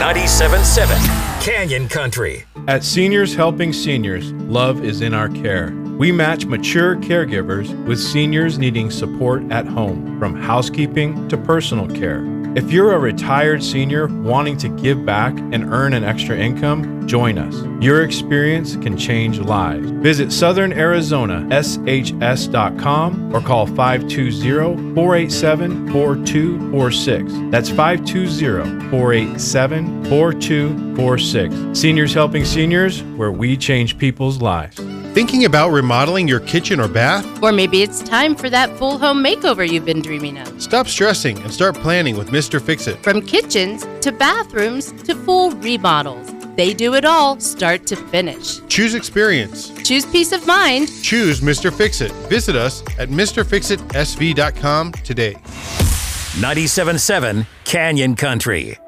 97.7 Canyon Country. At Seniors Helping Seniors, love is in our care. We match mature caregivers with seniors needing support at home, from housekeeping to personal care. If you're a retired senior wanting to give back and earn an extra income, join us. Your experience can change lives. Visit SouthernArizonaSHS.com or call 520-487-4246. That's 520-487-4246. Seniors Helping Seniors, where we change people's lives. Thinking about remodeling your kitchen or bath? Or maybe it's time for that full home makeover you've been dreaming of. Stop stressing and start planning with Mr. Fix-It. From kitchens to bathrooms to full remodels, they do it all start to finish. Choose experience. Choose peace of mind. Choose Mr. Fix-It. Visit us at MrFixItSV.com today. 97.7 Canyon Country.